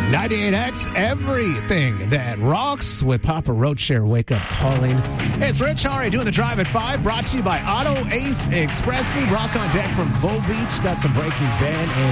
98X, everything that rocks with Papa Roadshare Wake Up Calling. It's Rich Hari doing the Drive at 5, brought to you by Auto Ace Express. Rock on deck from Bull Beach. Got some Breaking Ben and